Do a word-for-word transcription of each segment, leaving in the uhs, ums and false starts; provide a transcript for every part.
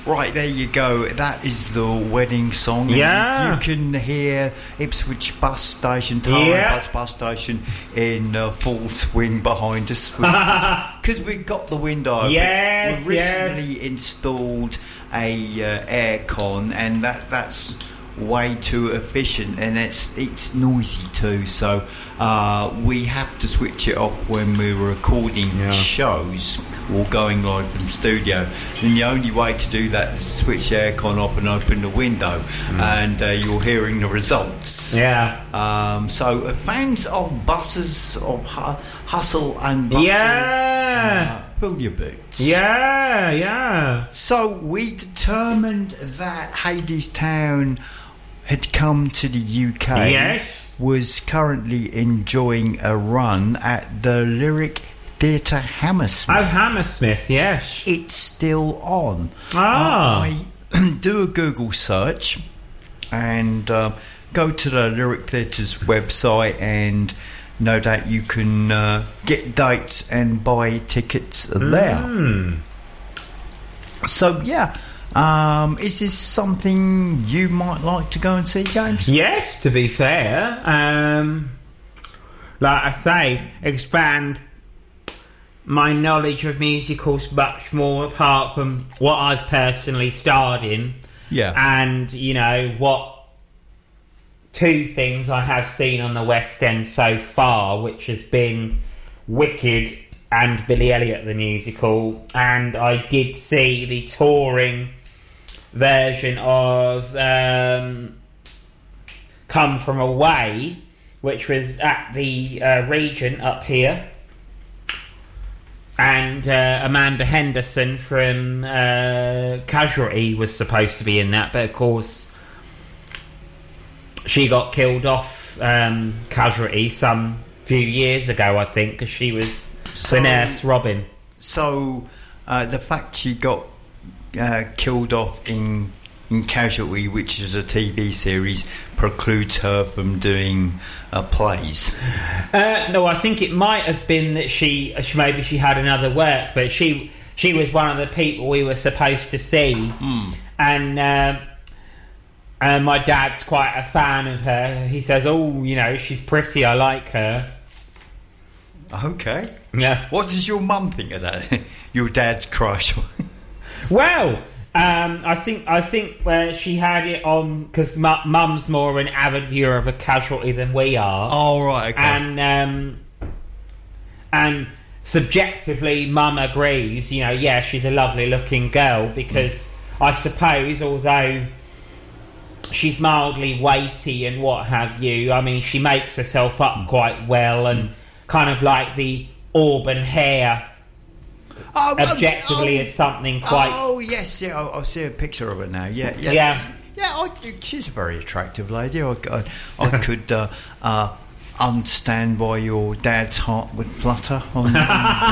Right, there you go. That is the wedding song. Yeah. You, you can hear Ipswich bus station, Tara Yeah. bus bus station in uh, full swing behind us. Because we've got the window open. Yes, We've recently yes. installed a uh, aircon, and that that's way too efficient, and it's it's noisy too, so uh, we have to switch it off when we're recording Yeah. shows or going live from studio, and the only way to do that is switch the aircon off and open the window, mm. and uh, you're hearing the results. Yeah. Um, so uh, fans of buses, of hu- hustle and bustle, Yeah. uh, fill your boots. Yeah, yeah. So we determined that Hadestown had come to the U K, Yes. was currently enjoying a run at the Lyric Theatre Hammersmith. Oh, Hammersmith, yes. It's still on. Ah. Uh, I do a Google search and uh, go to the Lyric Theatre's website, and no doubt you can uh, get dates and buy tickets there. Mm. So, yeah. Um, is this something you might like to go and see, James? Yes, to be fair. Um, like I say, expand my knowledge of musicals much more, apart from what I've personally starred in. Yeah. And, you know, what two things I have seen on the West End so far, which has been Wicked and Billy Elliot the musical. And I did see the touring version of um, Come From Away, which was at the uh, Regent up here, and uh, Amanda Henderson from uh, Casualty was supposed to be in that, but of course she got killed off um, Casualty some few years ago, I think, because she was So- the nurse Robin. So, uh, the fact she got uh, killed off in in Casualty, which is a T V series, precludes her from doing uh, plays. Uh, no, I think it might have been that she, she maybe she had another work, but she she was one of the people we were supposed to see, Mm. and uh, and my dad's quite a fan of her. He says, "Oh, you know, she's pretty. I like her." Okay. Yeah. What does your mum think of that? Your dad's crush? Well, um, I think I think uh, she had it on because mu- Mum's more an avid viewer of a Casualty than we are. Oh, right, okay. And um, and subjectively, Mum agrees. You know, yeah, she's a lovely looking girl because mm. I suppose, although she's mildly weighty and what have you, I mean, she makes herself up quite well, and kind of like the auburn hair. Oh, objectively oh, is something quite... Oh, yes, yeah, I, I see a picture of her now. Yeah, yes. Yeah. Yeah, I, she's a very attractive lady. I, I, I could uh, uh, understand why your dad's heart would flutter. On, on uh,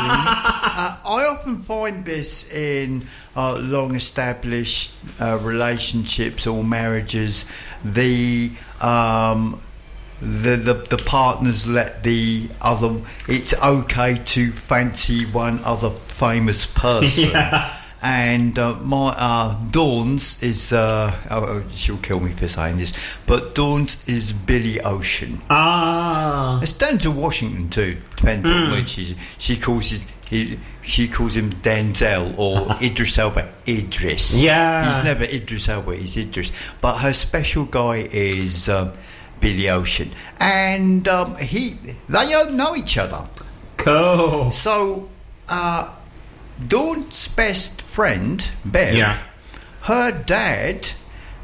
I often find this in uh, long-established uh, relationships or marriages. The... Um, The, the the partners let the other. It's okay to fancy one other famous person, yeah. and uh, my uh, Dawn's is. Uh, oh, she'll kill me for saying this, but Dawn's is Billy Ocean. Ah, It's Denzel Washington too, depending on Mm. which she she calls it. He, she calls him Denzel or Idris Elba. Idris. Yeah. He's never Idris Elba. He's Idris. But her special guy is. Um, Billy Ocean, and um, he they don't know each other. cool. So, uh, Dawn's best friend Bev, Yeah. her dad